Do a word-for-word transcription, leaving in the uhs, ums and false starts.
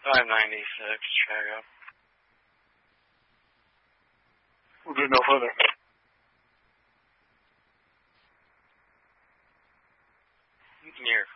five ninety-six, Chicago. We'll do no further. Near